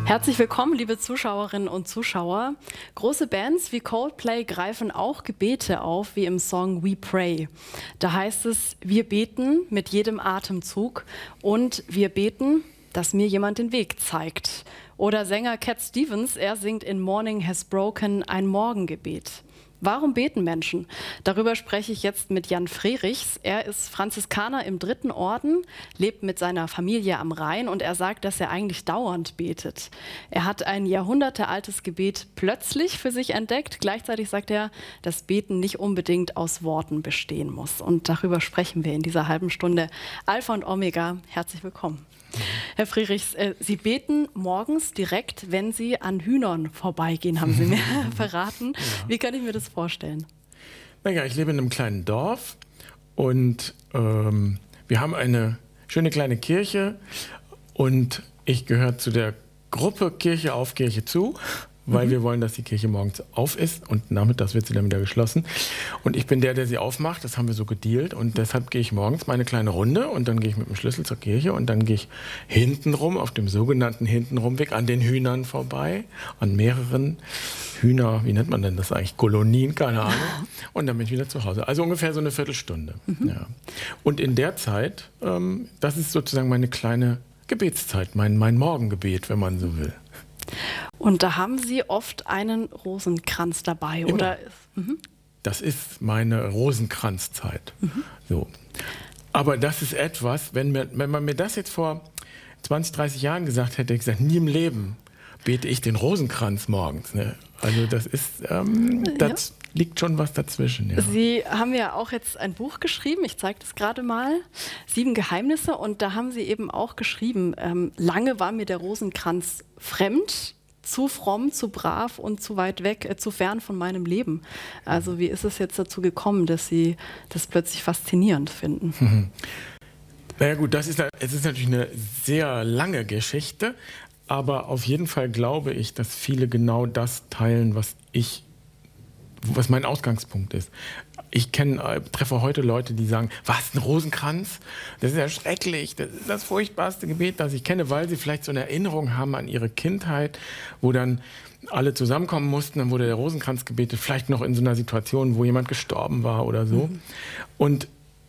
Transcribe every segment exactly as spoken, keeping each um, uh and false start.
Herzlich willkommen, liebe Zuschauerinnen und Zuschauer. Große Bands wie Coldplay greifen auch Gebete auf, wie im Song We Pray. Da heißt es, wir beten mit jedem Atemzug und wir beten, dass mir jemand den Weg zeigt. Oder Sänger Cat Stevens, er singt in Morning Has Broken ein Morgengebet. Warum beten Menschen? Darüber spreche ich jetzt mit Jan Frerichs. Er ist Franziskaner im dritten Orden, lebt mit seiner Familie am Rhein und er sagt, dass er eigentlich dauernd betet. Er hat ein jahrhundertealtes Gebet plötzlich für sich entdeckt. Gleichzeitig sagt er, dass Beten nicht unbedingt aus Worten bestehen muss. Und darüber sprechen wir in dieser halben Stunde. Alpha und Omega, herzlich willkommen. Herr Frerichs, äh, Sie beten morgens direkt, wenn Sie an Hühnern vorbeigehen, haben Sie mir verraten. Ja. Wie kann ich mir das vorstellen? Naja, ich lebe in einem kleinen Dorf und ähm, wir haben eine schöne kleine Kirche und ich gehöre zu der Gruppe Kirche auf, Kirche zu, weil mhm. wir wollen, dass die Kirche morgens auf ist und nachmittags wird sie dann wieder geschlossen. Und ich bin der, der sie aufmacht, das haben wir so gedealt und deshalb gehe ich morgens meine kleine Runde und dann gehe ich mit dem Schlüssel zur Kirche und dann gehe ich hintenrum, auf dem sogenannten Hintenrumweg, an den Hühnern vorbei, an mehreren Hühner, wie nennt man denn das eigentlich, Kolonien, keine Ahnung, und dann bin ich wieder zu Hause. Also ungefähr so eine Viertelstunde. Mhm. Ja. Und in der Zeit, ähm, das ist sozusagen meine kleine Gebetszeit, mein, mein Morgengebet, wenn man so will. Und da haben Sie oft einen Rosenkranz dabei, Immer. oder? Mhm. Das ist meine Rosenkranzzeit. Mhm. So. Aber das ist etwas, wenn, mir, wenn man mir das jetzt vor zwanzig, dreißig Jahren gesagt hätte, hätte ich gesagt, nie im Leben bete ich den Rosenkranz morgens. Ne? Also das ist, ähm, das ja. liegt schon was dazwischen. Ja. Sie haben ja auch jetzt ein Buch geschrieben, ich zeige das gerade mal, Sieben Geheimnisse, und da haben Sie eben auch geschrieben, ähm, lange war mir der Rosenkranz fremd, zu fromm, zu brav und zu weit weg, äh, zu fern von meinem Leben. Also wie ist es jetzt dazu gekommen, dass Sie das plötzlich faszinierend finden? Mhm. Naja gut, das ist, es ist natürlich eine sehr lange Geschichte, aber auf jeden Fall glaube ich, dass viele genau das teilen, was ich, was mein Ausgangspunkt ist. Ich kenne, treffe heute Leute, die sagen, was, ein Rosenkranz? Das ist ja schrecklich, das ist das furchtbarste Gebet, das ich kenne, weil sie vielleicht so eine Erinnerung haben an ihre Kindheit, wo dann alle zusammenkommen mussten, dann wurde der Rosenkranz gebetet, vielleicht noch in so einer Situation, wo jemand gestorben war oder so. Mhm. Und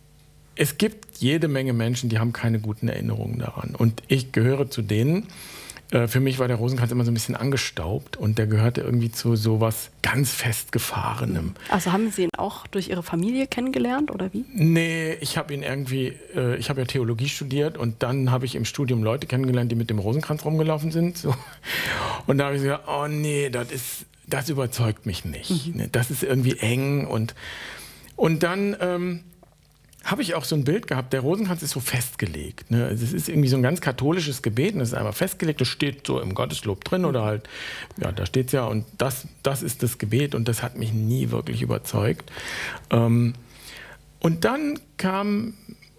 es gibt jede Menge Menschen, die haben keine guten Erinnerungen daran. Und ich gehöre zu denen. Für mich war der Rosenkranz immer so ein bisschen angestaubt und der gehörte irgendwie zu sowas ganz Festgefahrenem. Also haben Sie ihn auch durch Ihre Familie kennengelernt oder wie? Nee, ich habe ihn irgendwie, äh, ich habe ja Theologie studiert und dann habe ich im Studium Leute kennengelernt, die mit dem Rosenkranz rumgelaufen sind. So. Und da habe ich gesagt, oh nee, das ist, das überzeugt mich nicht. Mhm. Das ist irgendwie eng und, und dann ähm, habe ich auch so ein Bild gehabt, der Rosenkranz ist so festgelegt. Ne? Es ist irgendwie so ein ganz katholisches Gebet und es ist einmal festgelegt, das steht so im Gotteslob drin oder halt, ja, da steht es ja und das, das ist das Gebet und das hat mich nie wirklich überzeugt. Ähm, und dann kam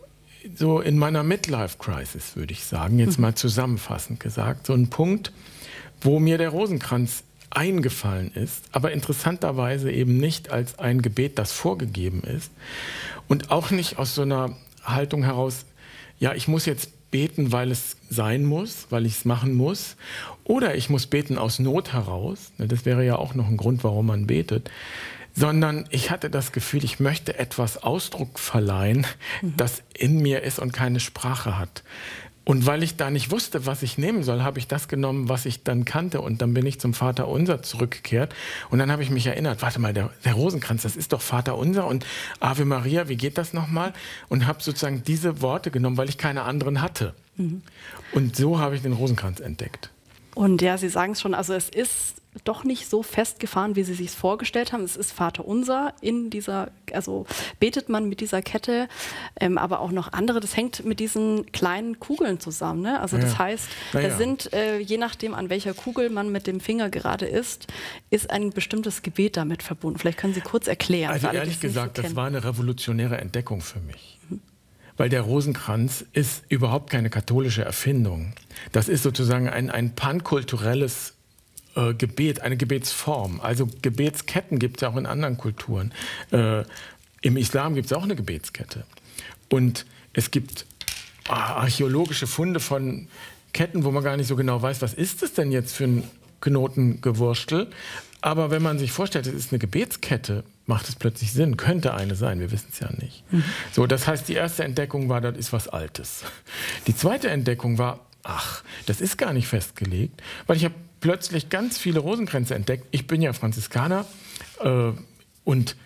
so in meiner Midlife-Crisis, würde ich sagen, jetzt mal zusammenfassend gesagt, so ein Punkt, wo mir der Rosenkranz eingefallen ist, aber interessanterweise eben nicht als ein Gebet, das vorgegeben ist und auch nicht aus so einer Haltung heraus, ja, ich muss jetzt beten, weil es sein muss, weil ich es machen muss, oder ich muss beten aus Not heraus, das wäre ja auch noch ein Grund, warum man betet, sondern ich hatte das Gefühl, ich möchte etwas Ausdruck verleihen, mhm. das in mir ist und keine Sprache hat. Und weil ich da nicht wusste, was ich nehmen soll, habe ich das genommen, was ich dann kannte. Und dann bin ich zum Vaterunser zurückgekehrt. Und dann habe ich mich erinnert, warte mal, der, der Rosenkranz, das ist doch Vaterunser und Ave Maria, wie geht das nochmal? Und habe sozusagen diese Worte genommen, weil ich keine anderen hatte. Mhm. Und so habe ich den Rosenkranz entdeckt. Und ja, Sie sagen es schon, also es ist doch nicht so festgefahren, wie Sie sich es vorgestellt haben. Es ist Vaterunser in dieser, also betet man mit dieser Kette, ähm, aber auch noch andere. Das hängt mit diesen kleinen Kugeln zusammen. Ne? Also das ja. heißt, da ja. sind, äh, je nachdem, an welcher Kugel man mit dem Finger gerade ist, ist ein bestimmtes Gebet damit verbunden. Vielleicht können Sie kurz erklären. Also alle, ehrlich gesagt, so das war eine revolutionäre Entdeckung für mich. Mhm. Weil der Rosenkranz ist überhaupt keine katholische Erfindung. Das ist sozusagen ein, ein pankulturelles äh, Gebet, eine Gebetsform. Also Gebetsketten gibt es ja auch in anderen Kulturen. Äh, Im Islam gibt es auch eine Gebetskette. Und es gibt ah, archäologische Funde von Ketten, wo man gar nicht so genau weiß, was ist es denn jetzt für ein Knotengewurstel. Aber wenn man sich vorstellt, es ist eine Gebetskette, macht es plötzlich Sinn. Könnte eine sein, wir wissen es ja nicht. Mhm. So, das heißt, die erste Entdeckung war, das ist was Altes. Die zweite Entdeckung war, ach, das ist gar nicht festgelegt, weil ich habe plötzlich ganz viele Rosenkränze entdeckt. Ich bin ja Franziskaner äh, und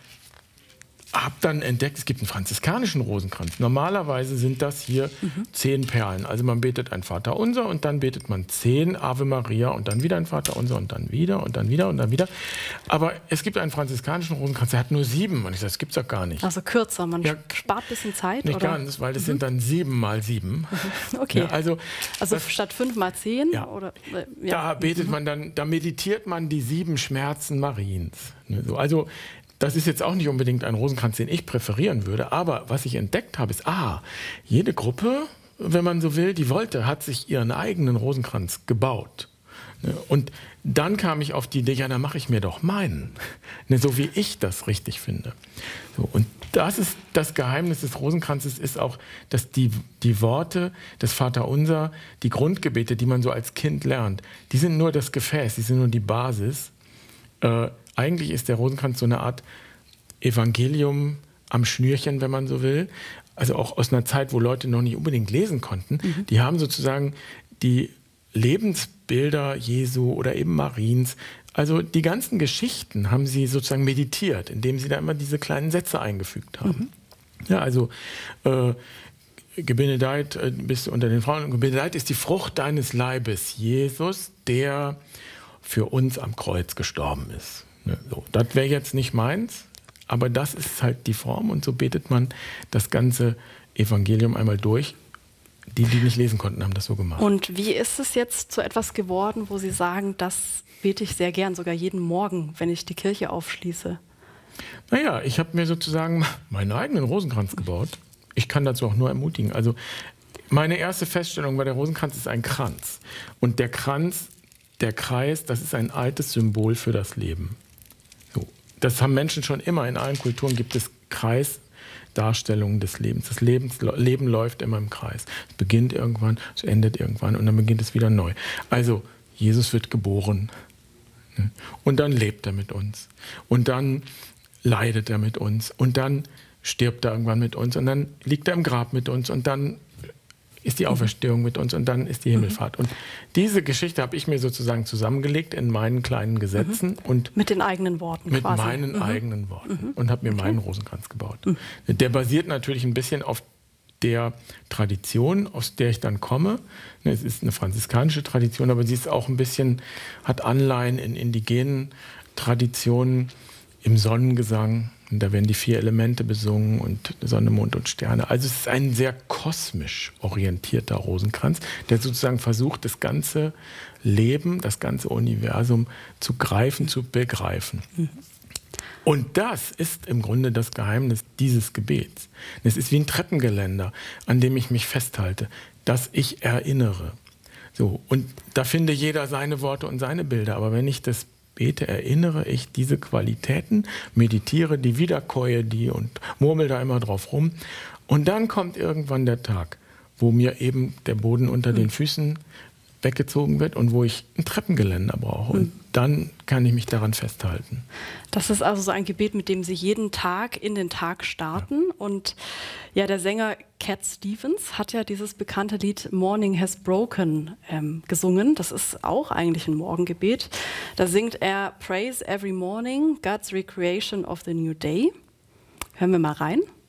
habe dann entdeckt, es gibt einen franziskanischen Rosenkranz. Normalerweise sind das hier mhm. zehn Perlen. Also man betet ein Vaterunser und dann betet man zehn Ave Maria und dann wieder ein Vaterunser und dann wieder und dann wieder und dann wieder. Aber es gibt einen franziskanischen Rosenkranz, der hat nur sieben. Und ich sage, das gibt es doch gar nicht. Also kürzer, man ja, spart ein bisschen Zeit? Nicht oder? ganz, weil das mhm. sind dann sieben mal sieben. Mhm. Okay. Ja, also also das, statt fünf mal zehn? Ja. Oder, äh, ja. Da betet mhm. man dann, da meditiert man die sieben Schmerzen Mariens. Also das ist jetzt auch nicht unbedingt ein Rosenkranz, den ich präferieren würde. Aber was ich entdeckt habe, ist, ah, jede Gruppe, wenn man so will, die wollte, hat sich ihren eigenen Rosenkranz gebaut. Und dann kam ich auf die Idee, ja, dann mache ich mir doch meinen. So wie ich das richtig finde. So, und das ist das Geheimnis des Rosenkranzes, ist auch, dass die, die Worte des Vaterunser, die Grundgebete, die man so als Kind lernt, die sind nur das Gefäß, die sind nur die Basis. Äh, Eigentlich ist der Rosenkranz so eine Art Evangelium am Schnürchen, wenn man so will. Also auch aus einer Zeit, wo Leute noch nicht unbedingt lesen konnten. Mhm. Die haben sozusagen die Lebensbilder Jesu oder eben Mariens, also die ganzen Geschichten haben sie sozusagen meditiert, indem sie da immer diese kleinen Sätze eingefügt haben. Mhm. Ja, also äh, gebenedeit äh, bist du unter den Frauen, gebenedeit ist die Frucht deines Leibes, Jesus, der für uns am Kreuz gestorben ist. So, das wäre jetzt nicht meins, aber das ist halt die Form und so betet man das ganze Evangelium einmal durch. Die, die nicht lesen konnten, haben das so gemacht. Und wie ist es jetzt zu etwas geworden, wo Sie sagen, das bete ich sehr gern, sogar jeden Morgen, wenn ich die Kirche aufschließe? Naja, ich habe mir sozusagen meinen eigenen Rosenkranz gebaut. Ich kann dazu auch nur ermutigen. Also meine erste Feststellung war, der Rosenkranz ist ein Kranz. Und der Kranz, der Kreis, das ist ein altes Symbol für das Leben. So, das haben Menschen schon immer. In allen Kulturen gibt es Kreisdarstellungen des Lebens. Das Lebens, Leben läuft immer im Kreis. Es beginnt irgendwann, es endet irgendwann und dann beginnt es wieder neu. Also Jesus wird geboren und dann lebt er mit uns und dann leidet er mit uns und dann stirbt er irgendwann mit uns und dann liegt er im Grab mit uns und dann ist die Auferstehung mit uns und dann ist die Himmelfahrt. Und diese Geschichte habe ich mir sozusagen zusammengelegt in meinen kleinen Gesetzen. Mhm. Und mit den eigenen Worten mit quasi. Mit meinen mhm. eigenen Worten. Mhm. Und habe mir okay. meinen Rosenkranz gebaut. Mhm. Der basiert natürlich ein bisschen auf der Tradition, aus der ich dann komme. Es ist eine franziskanische Tradition, aber sie ist auch ein bisschen, hat Anleihen in indigenen Traditionen, im Sonnengesang. Und da werden die vier Elemente besungen und Sonne, Mond und Sterne. Also es ist ein sehr kosmisch orientierter Rosenkranz, der sozusagen versucht, das ganze Leben, das ganze Universum zu greifen, zu begreifen. Mhm. Und das ist im Grunde das Geheimnis dieses Gebets. Es ist wie ein Treppengeländer, an dem ich mich festhalte, dass ich erinnere. So, und da finde jeder seine Worte und seine Bilder. Aber wenn ich das bete, erinnere ich diese Qualitäten, meditiere die, wiederkäue die und murmel da immer drauf rum. Und dann kommt irgendwann der Tag, wo mir eben der Boden unter mhm. den Füßen weggezogen wird und wo ich ein Treppengeländer brauche. Und mhm. dann kann ich mich daran festhalten. Das ist also so ein Gebet, mit dem Sie jeden Tag in den Tag starten. Ja. Und ja, der Sänger Cat Stevens hat ja dieses bekannte Lied Morning Has Broken ähm, gesungen. Das ist auch eigentlich ein Morgengebet. Da singt er Praise every morning, God's recreation of the new day. Hören wir mal rein.